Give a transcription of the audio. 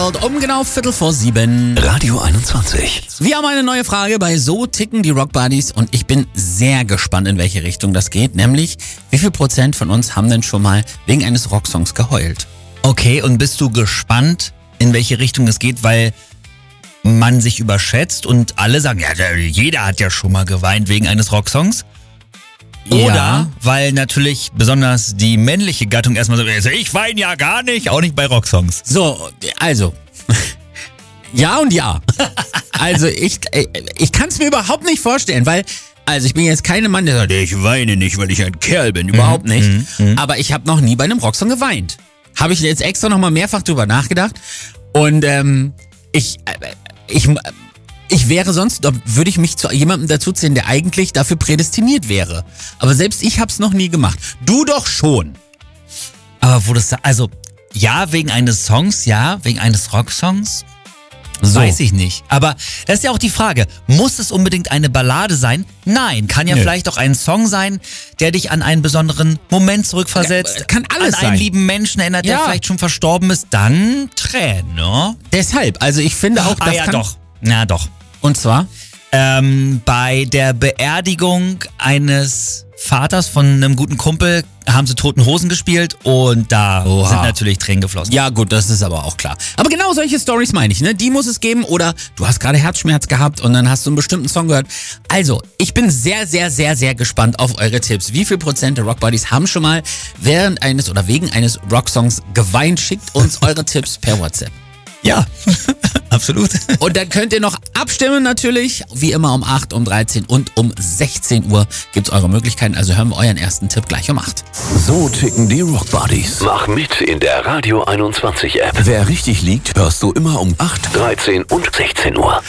Um genau 6:45. Radio 21. Wir haben eine neue Frage bei So ticken die Rock Buddies und ich bin sehr gespannt, in welche Richtung das geht. Nämlich, wie viel Prozent von uns haben denn schon mal wegen eines Rocksongs geheult? Okay, und bist du gespannt, in welche Richtung es geht, weil man sich überschätzt und alle sagen, ja, jeder hat ja schon mal geweint wegen eines Rocksongs? Oder Ja. weil natürlich besonders die männliche Gattung erstmal so, ich weine ja gar nicht, auch nicht bei Rocksongs. So, also, ja und ja. Also ich kann es mir überhaupt nicht vorstellen, weil, also ich bin jetzt kein Mann, der sagt, ich weine nicht, weil ich ein Kerl bin, überhaupt nicht. Aber ich habe noch nie bei einem Rocksong geweint. Habe ich jetzt extra nochmal mehrfach drüber nachgedacht und ich wäre sonst, würde ich mich zu jemandem dazuzählen, der eigentlich dafür prädestiniert wäre. Aber selbst ich hab's noch nie gemacht. Du doch schon. Aber wo das, also, ja, wegen eines Songs, ja, wegen eines Rocksongs, weiß ich nicht. Aber das ist ja auch die Frage, muss es unbedingt eine Ballade sein? Nein, kann ja Nö. vielleicht auch ein Song sein, der dich an einen besonderen Moment zurückversetzt. Ja, kann alles an einen sein. lieben Menschen erinnert, der Ja. vielleicht schon verstorben ist. Dann Tränen, ne? Deshalb, also ich finde auch, das ja, kann... doch. Na doch. Und zwar? Bei der Beerdigung eines Vaters von einem guten Kumpel haben sie Toten Hosen gespielt und da Oha. sind natürlich Tränen geflossen. Ja gut, das ist aber auch klar. Aber genau solche Stories meine ich, ne? Die muss es geben oder du hast gerade Herzschmerz gehabt und dann hast du einen bestimmten Song gehört. Also, ich bin sehr, sehr, sehr, sehr gespannt auf eure Tipps. Wie viel Prozent der Rock Buddies haben schon mal während eines oder wegen eines Rocksongs geweint? Schickt uns eure Tipps per WhatsApp. Ja, absolut. Und dann könnt ihr noch abstimmen natürlich, wie immer um 8, um 13 und um 16 Uhr gibt's eure Möglichkeiten. Also hören wir euren ersten Tipp gleich um 8. So ticken die Rock Buddies. Mach mit in der Radio 21 App. Wer richtig liegt, hörst du immer um 8, 13 und 16 Uhr.